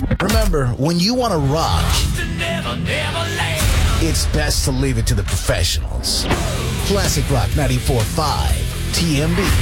Remember, when you want to rock, it's best to leave it to the professionals. Classic Rock 94.5, TMB.